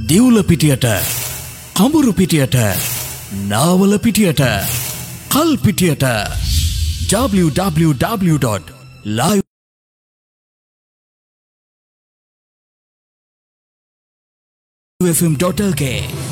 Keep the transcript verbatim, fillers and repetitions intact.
දිවුල පිටියට, කඹුරු පිටියට, නාවල පිටියට, කල් පිටියට w w w dot live f m dot l k